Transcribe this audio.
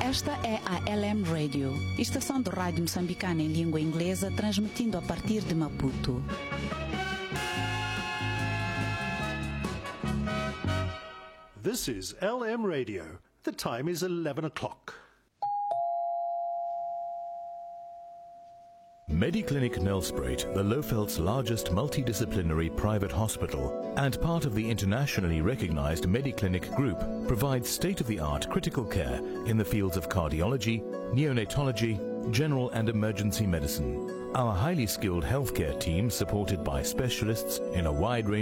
Esta é a LM Radio, estação de rádio moçambicana em língua inglesa, transmitindo a partir de Maputo. This is LM Radio. The time is 11 o'clock. Mediclinic Nelspruit, the Lofeld's largest multidisciplinary private hospital and part of the internationally recognized Mediclinic Group, provides state-of-the-art critical care in the fields of cardiology, neonatology, general and emergency medicine. Our highly skilled healthcare team, supported by specialists in a wide range